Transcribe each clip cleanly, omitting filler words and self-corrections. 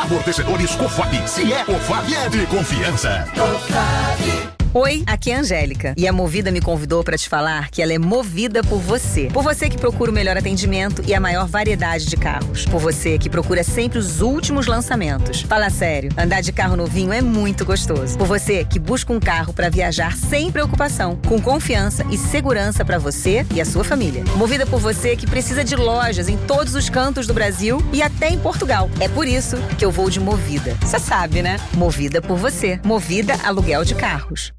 Amortecedores Cofap. Se é Cofap, é de confiança. Oi, aqui é a Angélica e a Movida me convidou para te falar que ela é movida por você. Por você que procura o melhor atendimento e a maior variedade de carros. Por você que procura sempre os últimos lançamentos. Fala sério, andar de carro novinho é muito gostoso. Por você que busca um carro para viajar sem preocupação, com confiança e segurança para você e a sua família. Movida por você que precisa de lojas em todos os cantos do Brasil e até em Portugal. É por isso que eu vou de Movida. Você sabe, né? Movida por você. Movida Aluguel de Carros.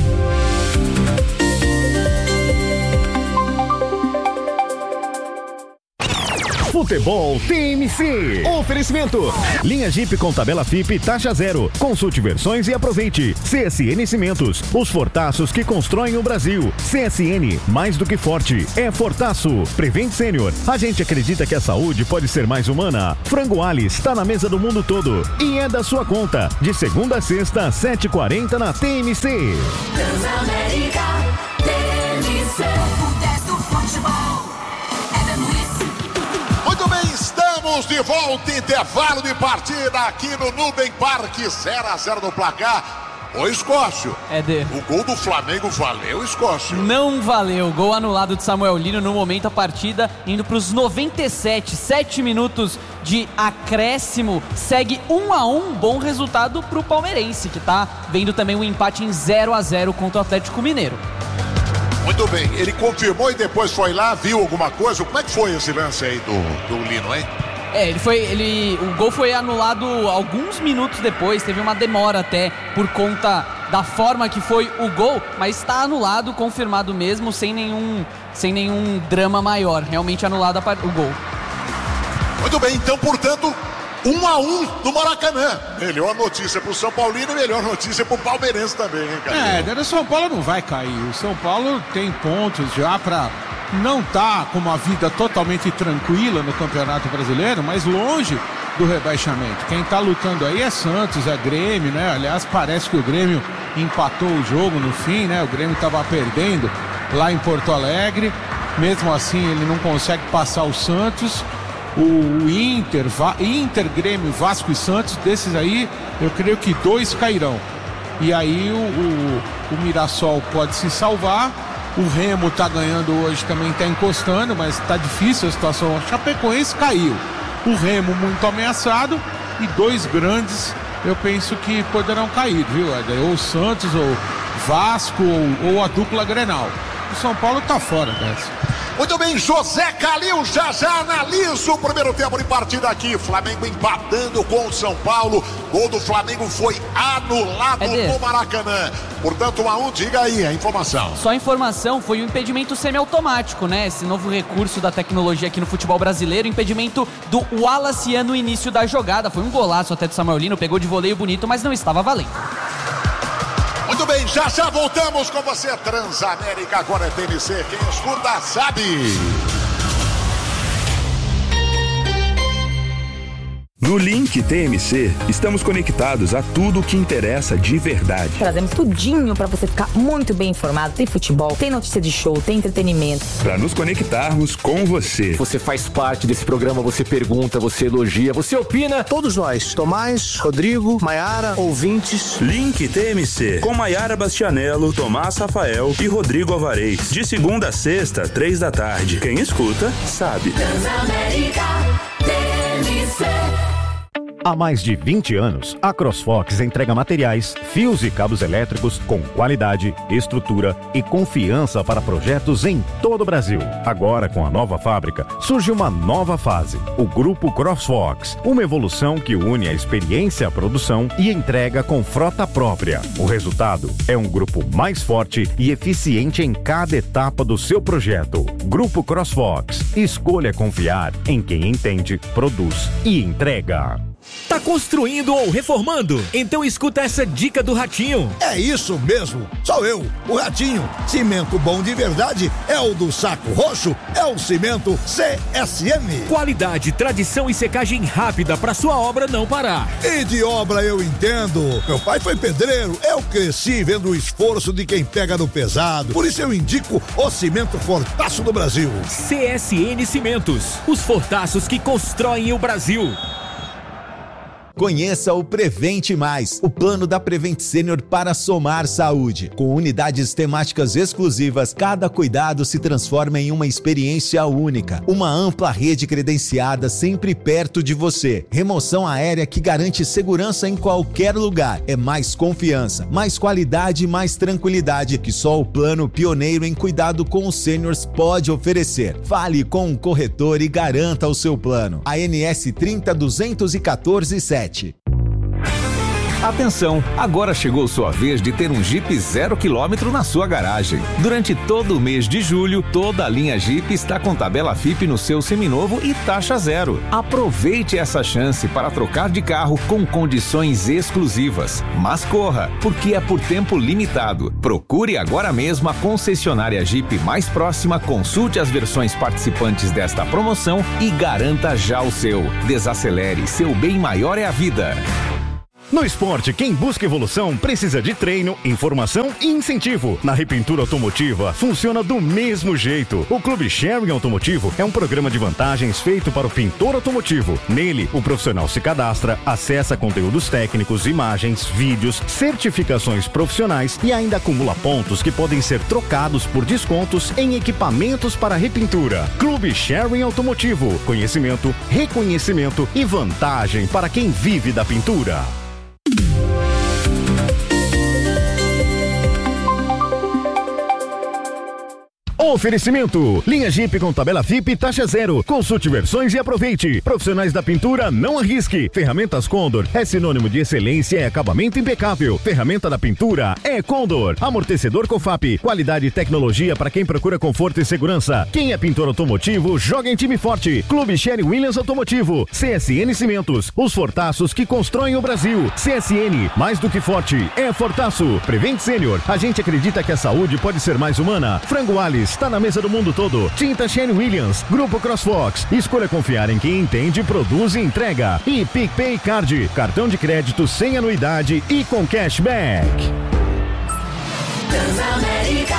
Futebol TMC. Oferecimento. Linha Jeep com tabela FIP taxa zero. Consulte versões e aproveite. CSN Cimentos. Os fortaços que constroem o Brasil. CSN, mais do que forte, é fortaço. Prevent Sênior. A gente acredita que a saúde pode ser mais humana. Frango Alice está na mesa do mundo todo. E é da sua conta. De segunda a sexta, 7h40 na TMC. Transamérica, TMC. O 10 do futebol. Muito bem, estamos de volta, intervalo de partida aqui no Nubem Parque, 0-0 no placar. Ô, Escócio, o gol do Flamengo valeu, Escócio? Não valeu, gol anulado de Samuel Lino no momento a partida, indo para os 97, 7 minutos de acréscimo, segue 1-1, bom resultado para o palmeirense, que tá vendo também um empate em 0-0 contra o Atlético Mineiro. Muito bem, ele confirmou e depois foi lá, viu alguma coisa? Como é que foi esse lance aí do Lino, hein? O gol foi anulado alguns minutos depois, teve uma demora até por conta da forma que foi o gol, mas está anulado, confirmado mesmo, sem nenhum drama maior, realmente anulado o gol. Muito bem, então, portanto, 1-1 no Maracanã. Melhor notícia pro São Paulino e melhor notícia pro palmeirense também, hein, cara? O São Paulo não vai cair. O São Paulo tem pontos já pra não tá com uma vida totalmente tranquila no Campeonato Brasileiro, mas longe do rebaixamento. Quem tá lutando aí é Santos, é Grêmio, né? Aliás, parece que o Grêmio empatou o jogo no fim, né? O Grêmio tava perdendo lá em Porto Alegre. Mesmo assim, ele não consegue passar o Santos. O Inter, Grêmio, Vasco e Santos, desses aí, eu creio que 2 cairão. E aí o Mirassol pode se salvar. O Remo tá ganhando hoje, também tá encostando, mas tá difícil a situação. O Chapecoense caiu. O Remo muito ameaçado e 2 grandes, eu penso que poderão cair, viu, Éder? Ou Santos, ou Vasco, ou a dupla Grenal. O São Paulo tá fora dessa. Muito bem, José Calil já analisa o primeiro tempo de partida aqui. Flamengo empatando com o São Paulo. Gol do Flamengo foi anulado no Maracanã. Portanto, 1-1, diga aí a informação. Só a informação, foi um impedimento semiautomático, né? Esse novo recurso da tecnologia aqui no futebol brasileiro. Impedimento do Wallace no início da jogada. Foi um golaço até do Samuel Lino, pegou de voleio bonito, mas não estava valendo. Muito bem, já voltamos com você, Transamérica, agora é TMC, quem escuta sabe. No Link TMC, estamos conectados a tudo o que interessa de verdade. Trazemos tudinho para você ficar muito bem informado. Tem futebol, tem notícia de show, tem entretenimento. Para nos conectarmos com você. Você faz parte desse programa, você pergunta, você elogia, você opina. Todos nós, Tomás, Rodrigo, Maiara, ouvintes. Link TMC, com Maiara Bastianello, Tomás Rafael e Rodrigo Alvarez. De segunda a sexta, 3 da tarde. Quem escuta, sabe. Transamérica, TMC. Há mais de 20 anos, a CrossFox entrega materiais, fios e cabos elétricos com qualidade, estrutura e confiança para projetos em todo o Brasil. Agora, com a nova fábrica, surge uma nova fase, o Grupo CrossFox, uma evolução que une a experiência à produção e entrega com frota própria. O resultado é um grupo mais forte e eficiente em cada etapa do seu projeto. Grupo CrossFox, escolha confiar em quem entende, produz e entrega. Tá construindo ou reformando? Então escuta essa dica do Ratinho. É isso mesmo, sou eu, o Ratinho. Cimento bom de verdade é o do Saco Roxo, é o cimento CSN. Qualidade, tradição e secagem rápida para sua obra não parar. E de obra eu entendo. Meu pai foi pedreiro, eu cresci vendo o esforço de quem pega no pesado. Por isso eu indico o cimento Fortaço do Brasil. CSN Cimentos, os fortaços que constroem o Brasil. Conheça o Prevente Mais, o plano da Prevent Senior para somar saúde. Com unidades temáticas exclusivas, cada cuidado se transforma em uma experiência única. Uma ampla rede credenciada sempre perto de você. Remoção aérea que garante segurança em qualquer lugar. É mais confiança, mais qualidade e mais tranquilidade que só o plano pioneiro em cuidado com os sêniors pode oferecer. Fale com um corretor e garanta o seu plano. ANS 30 214 7. Atenção, agora chegou sua vez de ter um Jeep 0 km na sua garagem. Durante todo o mês de julho, toda a linha Jeep está com tabela FIP no seu seminovo e taxa zero. Aproveite essa chance para trocar de carro com condições exclusivas. Mas corra, porque é por tempo limitado. Procure agora mesmo a concessionária Jeep mais próxima, consulte as versões participantes desta promoção e garanta já o seu. Desacelere, seu bem maior é a vida. No esporte, quem busca evolução precisa de treino, informação e incentivo. Na Repintura Automotiva, funciona do mesmo jeito. O Clube Sharing Automotivo é um programa de vantagens feito para o pintor automotivo. Nele, o profissional se cadastra, acessa conteúdos técnicos, imagens, vídeos, certificações profissionais e ainda acumula pontos que podem ser trocados por descontos em equipamentos para repintura. Clube Sharing Automotivo. Conhecimento, reconhecimento e vantagem para quem vive da pintura. Oferecimento: linha Jeep com tabela FIP taxa zero. Consulte versões e aproveite. Profissionais da pintura, não arrisque. Ferramentas Condor é sinônimo de excelência e acabamento impecável. Ferramenta da pintura é Condor. Amortecedor Cofap, qualidade e tecnologia para quem procura conforto e segurança. Quem é pintor automotivo, joga em time forte. Clube Sherry Williams Automotivo. CSN Cimentos, os fortaços que constroem o Brasil. CSN, mais do que forte, é fortaço. Prevent Senior, a gente acredita que a saúde pode ser mais humana. Frango Alice, está na mesa do mundo todo. Tinta Sherry Williams, Grupo CrossFox. Escolha confiar em quem entende, produz e entrega. E PicPay Card, cartão de crédito sem anuidade e com cashback. Transamérica,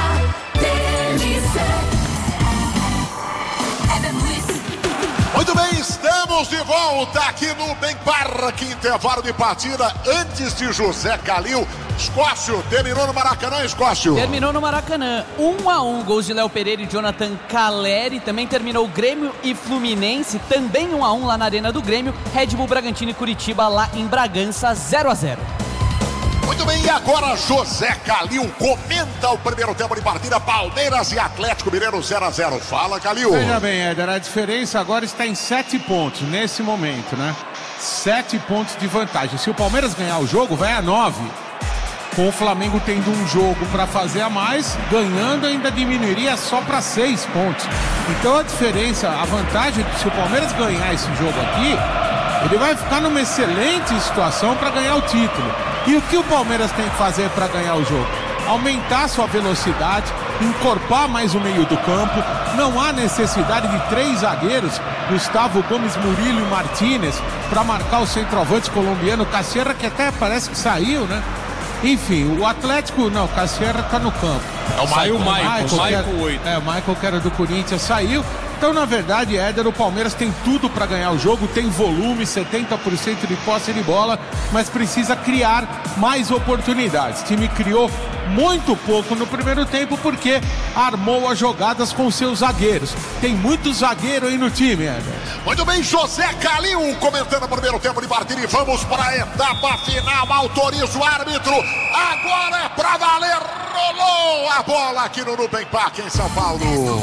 Muito bem, estamos de volta aqui no Bem Parque, intervalo de partida antes de José Calil. Escócio, terminou no Maracanã, Escócio? Terminou no Maracanã, 1-1, gols de Léo Pereira e Jonathan Caleri. Também terminou Grêmio e Fluminense, também 1-1 lá na Arena do Grêmio. Red Bull Bragantino e Curitiba lá em Bragança, 0-0. Muito bem, e agora José Calil comenta o primeiro tempo de partida, Palmeiras e Atlético Mineiro 0-0. Fala, Calil. Veja bem, Éder, a diferença agora está em 7 pontos nesse momento, né? 7 pontos de vantagem. Se o Palmeiras ganhar o jogo, vai a 9. Com o Flamengo tendo um jogo para fazer a mais, ganhando ainda diminuiria só para 6 pontos. Então a diferença, a vantagem, se o Palmeiras ganhar esse jogo aqui, ele vai ficar numa excelente situação para ganhar o título. E o que o Palmeiras tem que fazer para ganhar o jogo? Aumentar sua velocidade, encorpar mais o meio do campo. Não há necessidade de 3 zagueiros, Gustavo Gomes, Murilo e Martínez, para marcar o centroavante colombiano Cassierra, que até parece que saiu, né? Enfim, o Atlético, não, Cassierra tá no campo. É o Michael 8. O Michael, que era do Corinthians, saiu. Então, na verdade, Éder, o Palmeiras tem tudo para ganhar o jogo, tem volume, 70% de posse de bola, mas precisa criar mais oportunidades. O time criou muito pouco no primeiro tempo porque armou as jogadas com seus zagueiros. Tem muito zagueiro aí no time, Éder. Muito bem, José Calil comentando o primeiro tempo de partida e vamos para a etapa final. Autoriza o árbitro. Agora é pra valer. Rolou a bola aqui no Nubem Parque em São Paulo.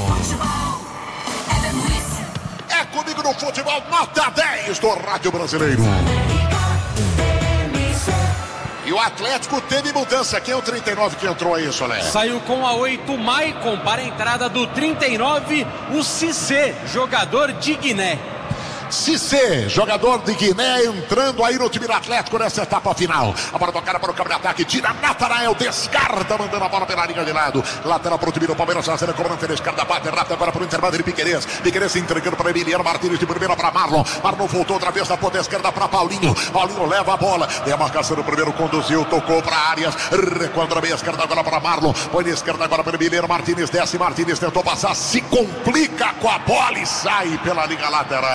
É comigo no futebol, nota 10 do Rádio Brasileiro. E o Atlético teve mudança. Quem é o 39 que entrou aí, Solé? Saiu com a 8, Maicon, para a entrada do 39, o Cissé, jogador de Guiné. Cissé, jogador de Guiné, entrando aí no time do Atlético nessa etapa final. A bola tocada para o campo de ataque, tira Natanael, descarta, mandando a bola pela linha de lado. Lateral para o time do Palmeiras, fazendo a cobrança de esquerda, bate rápido agora para o intervalo de Piquerez. Piquerez entregando para Emiliano Martínez, de primeira para Marlon. Marlon voltou outra vez da ponta esquerda para Paulinho. Paulinho leva a bola, tem a marcação do primeiro, conduziu, tocou para Arias. Recuando na meia esquerda agora para Marlon. Põe na esquerda agora para Emiliano Martínez, desce Martínez, tentou passar, se complica com a bola e sai pela linha lateral.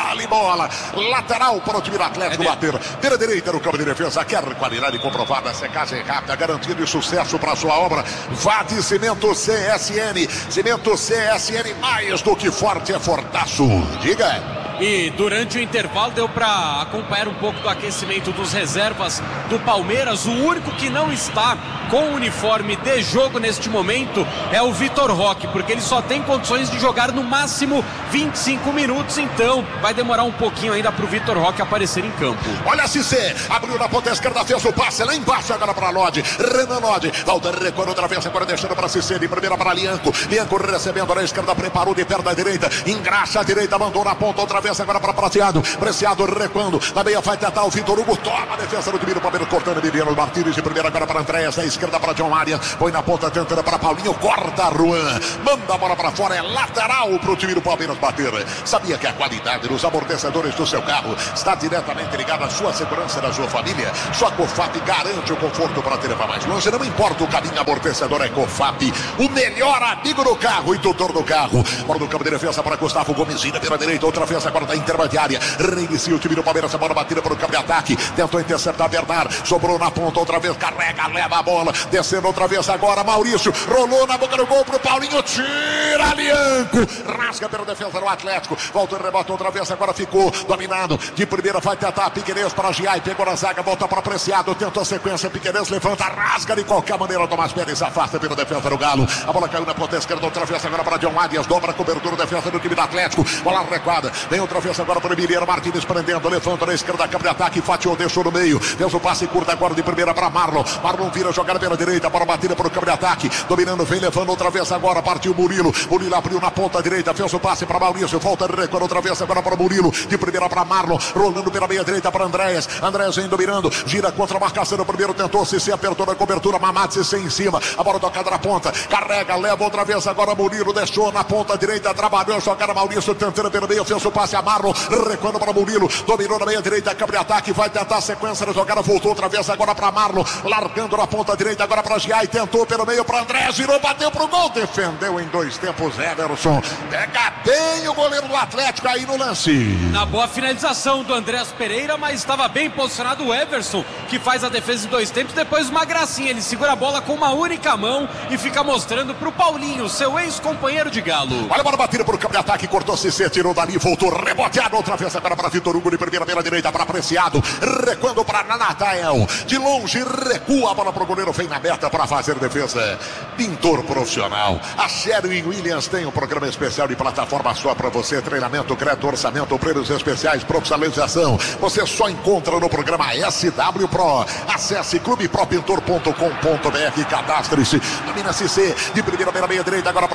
vale bola. Lateral para o time do Atlético bater. Pela direita no campo de defesa. Quer qualidade comprovada, secagem rápida, garantia de sucesso para sua obra. Vá de Cimento CSN. Cimento CSN, mais do que forte, é fortaço. Diga. E durante o intervalo deu para acompanhar um pouco do aquecimento dos reservas do Palmeiras. O único que não está com o uniforme de jogo neste momento é o Vitor Roque, porque ele só tem condições de jogar no máximo 25 minutos, então vai demorar um pouquinho ainda para o Vitor Roque aparecer em campo. Olha a Cissé, abriu na ponta esquerda, fez o passe lá embaixo agora para Lodi. Renan Lodi, volta recuando outra vez, agora deixando para Cissé, de primeira para Lianco. Lianco recebendo na esquerda, preparou de perna direita, engraxa a direita, mandou na ponta outra vez agora para Preciado. Preciado recuando, na meia vai tentar o Vitor Hugo, toma a defesa do time do Palmeiras, cortando Emiliano Martínez, de primeira agora para Andréas, na esquerda para John Marian, põe na ponta tentando para Paulinho, corta Juan, manda a bola para fora, é lateral para o time do Palmeiras bater. Sabia que a qualidade dos amortecedores do seu carro está diretamente ligada à sua segurança e da sua família? Só a Cofap garante o conforto para te levar mais longe, não importa o caminho, amortecedor é Cofap, o melhor amigo do carro e tutor do carro. Bola do campo de defesa para Gustavo Gomezinha, pela direita, outra vez agora da intermediária, reinicia o time do Palmeiras, a bola batida para o campo de ataque, tentou interceptar Bernard, sobrou na ponta outra vez, carrega, leva a bola, descendo outra vez agora, Maurício, rolou na boca do gol pro Paulinho, tira Lianco, rasga pela defesa do Atlético, volta e rebota outra vez, agora ficou dominado, de primeira vai tentar Piquerez para Giai, pegou na zaga, volta para Preciado, tentou a sequência, Piquerez levanta, rasga de qualquer maneira, Tomás Pérez afasta pela defesa do Galo, a bola caiu na ponta esquerda, outra vez agora para John Arias, dobra a cobertura, defesa do time do Atlético, bola recuada, vem outra vez agora para o Emiliano Martínez, prendendo, levanta na esquerda, campo de ataque, fatiou, deixou no meio, fez o passe curto agora de primeira para Marlon, Marlon vira jogada pela direita, bola batida para o campo de ataque, dominando, vem levando outra vez agora, partiu Murilo, Murilo abriu na ponta direita, fez o passe para Maurício, volta recuando outra vez agora para Murilo, de primeira para Marlon, rolando pela meia direita para Andréas, Andréas vem dominando, gira contra a marcação, o primeiro tentou, se apertou na cobertura, Mamad se em cima, a bola tocada na ponta, carrega, leva outra vez agora Murilo, deixou na ponta direita, trabalhou, jogada Maurício, tentando pelo meio, fez o passe a Marlon, recuando para Murilo, dominou na meia direita, campo de ataque, vai tentar a sequência da jogada, voltou outra vez agora para Marlon, largando na ponta direita agora para Giai, tentou pelo meio para André, girou, bateu pro gol, defendeu em 2 tempos, Everson, pega bem o goleiro do Atlético aí no lance. Na boa finalização do Andréas Pereira, mas estava bem posicionado o Everson, que faz a defesa em 2 tempos, depois uma gracinha, ele segura a bola com uma única mão e fica mostrando pro Paulinho, seu ex-companheiro de Galo. Olha a bola batida pro campo de ataque, cortou Cissé, tirou dali, voltou, reboteado outra vez agora para Vitor Hugo, de primeira pela direita para Preciado, recuando para Natael, de longe recua a bola pro goleiro, vem na aberta para fazer defesa. Pintor profissional, a Sherwin-Williams tem um programa especial de plataforma só para você, treinamento, crédito, orçamento, prêmios especiais, profissionalização, você só encontra no programa SW Pro. Acesse clubepropintor.com.br, cadastre-se, domina CC, de primeira pela meia direita agora para